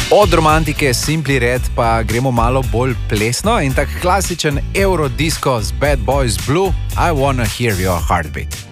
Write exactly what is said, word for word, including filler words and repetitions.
Od romantike Simply Red pa gremo malo bolj plesno in tak klasičen eurodisko z Bad Boys Blue, I Wanna Hear Your Heartbeat.